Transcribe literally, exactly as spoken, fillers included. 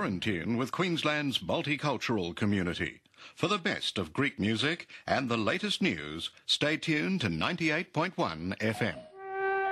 You're in tune with Queensland's multicultural community. For the best of Greek music and the latest news, stay tuned to ninety-eight point one F M.